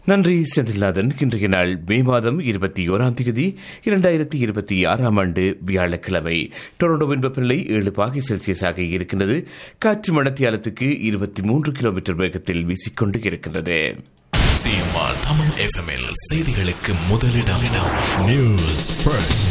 நன்றி செந்தில்நாதன். இன்றைய நாள் மே மாதம் 21ஆம் தேதி 2026ஆம் ஆண்டு வியாழக்கிழமை. டொரண்டோவின் வெப்பநிலை 7 பாகை செல்சியஸாக இருக்கின்றது. காற்று மணத்தியாலத்துக்கு 23 கிலோமீட்டர் வேகத்தில் வீசிக்கொண்டு இருக்கின்றது. CMR தமிழ் FM செய்திகளுக்கு முதலிடம். News first.